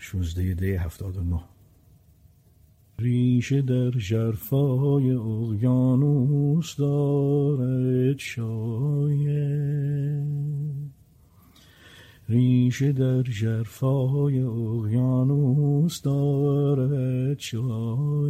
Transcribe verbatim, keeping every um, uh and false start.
شانزده دی هفتاد و نه. ریشه در ژرفای اقیانوس دارد شاید، ریشه در ژرفای اقیانوس دارد شاید.